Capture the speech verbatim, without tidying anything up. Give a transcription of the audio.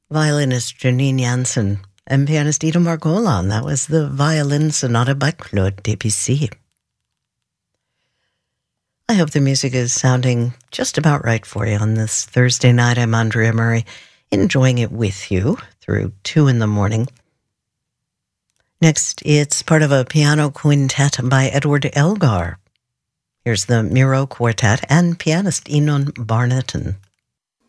Violinist Janine Jansen and pianist Ida Margolan. That was the Violin Sonata by Claude Debussy. I hope the music is sounding just about right for you on this Thursday night. I'm Andrea Murray, enjoying it with you through two in the morning. Next, it's part of a piano quintet by Edward Elgar. Here's the Miro Quartet and pianist Enon Barneton.